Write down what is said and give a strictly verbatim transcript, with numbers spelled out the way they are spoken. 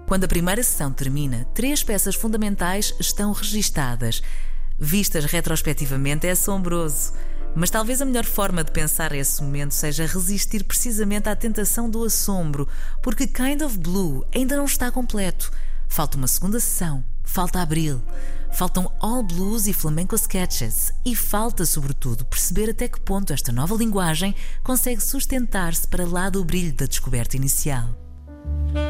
Quando a primeira sessão termina, três peças fundamentais estão registadas. Vistas retrospectivamente é assombroso, mas talvez a melhor forma de pensar esse momento seja resistir precisamente à tentação do assombro, porque Kind of Blue ainda não está completo. Falta uma segunda sessão, falta Abril, faltam All Blues e Flamenco Sketches e falta, sobretudo, perceber até que ponto esta nova linguagem consegue sustentar-se para lá do brilho da descoberta inicial.